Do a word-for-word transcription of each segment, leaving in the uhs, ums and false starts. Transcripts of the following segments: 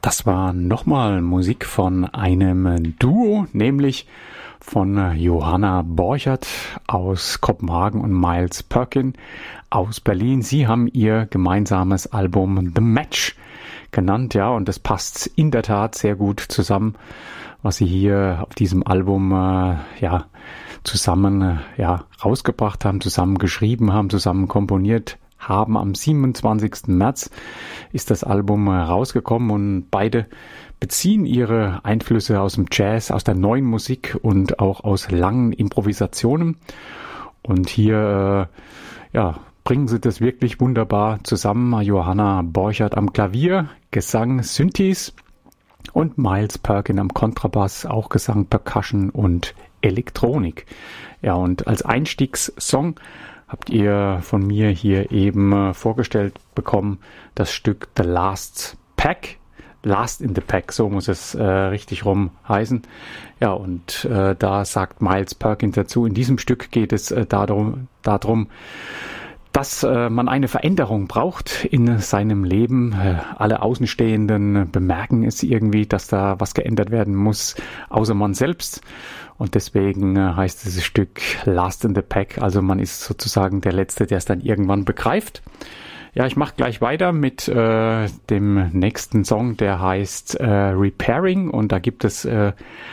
Das war nochmal Musik von einem Duo, nämlich von Johanna Borchert aus Kopenhagen und Miles Perkin aus Berlin. Sie haben ihr gemeinsames Album The Match genannt, ja, und das passt in der Tat sehr gut zusammen, was sie hier auf diesem Album äh, ja zusammen äh, ja rausgebracht haben, zusammen geschrieben haben, zusammen komponiert haben. Am siebenundzwanzigsten März ist das Album rausgekommen und beide beziehen ihre Einflüsse aus dem Jazz, aus der neuen Musik und auch aus langen Improvisationen. Und hier äh, ja, bringen sie das wirklich wunderbar zusammen. Johanna Borchert am Klavier, Gesang, Synthes und Miles Perkin am Kontrabass, auch Gesang, Percussion und Elektronik. Ja, und als Einstiegssong habt ihr von mir hier eben vorgestellt bekommen das Stück The Last Pack, Last in the Pack, so muss es äh, richtig rum heißen. Ja, und äh, da sagt Miles Perkin dazu, in diesem Stück geht es äh, darum, darum, dass äh, man eine Veränderung braucht in seinem Leben. Äh, alle Außenstehenden bemerken es irgendwie, dass da was geändert werden muss, außer man selbst. Und deswegen äh, heißt dieses Stück Last in the Pack. Also man ist sozusagen der Letzte, der es dann irgendwann begreift. Ja, ich mache gleich weiter mit äh, dem nächsten Song, der heißt äh, Repairing. Und da gibt es äh,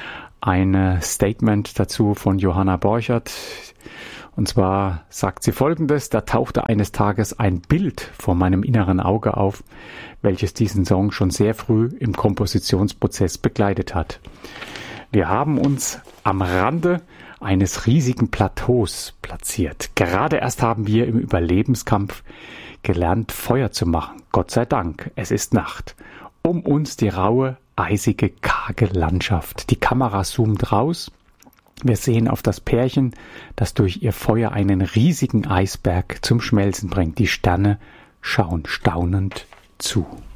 ein Statement dazu von Johanna Borchert. Und zwar sagt sie Folgendes: Da tauchte eines Tages ein Bild vor meinem inneren Auge auf, welches diesen Song schon sehr früh im Kompositionsprozess begleitet hat. Wir haben uns am Rande eines riesigen Plateaus platziert. Gerade erst haben wir im Überlebenskampf gelernt, Feuer zu machen. Gott sei Dank, es ist Nacht. Um uns die raue, eisige, karge Landschaft. Die Kamera zoomt raus. Wir sehen auf das Pärchen, das durch ihr Feuer einen riesigen Eisberg zum Schmelzen bringt. Die Sterne schauen staunend zu.